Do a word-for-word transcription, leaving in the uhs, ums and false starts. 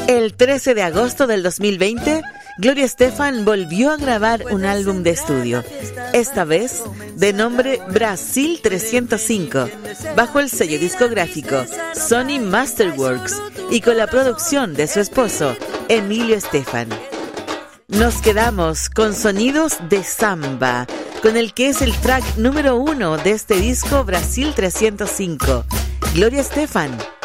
El trece de agosto del dos mil veinte, Gloria Estefan volvió a grabar un álbum de estudio, esta vez de nombre Brasil trescientos cinco, bajo el sello discográfico Sony Masterworks y con la producción de su esposo, Emilio Estefan. Nos quedamos con Sonidos de Samba, con el que es el track número uno de este disco Brasil trescientos cinco, Gloria Estefan.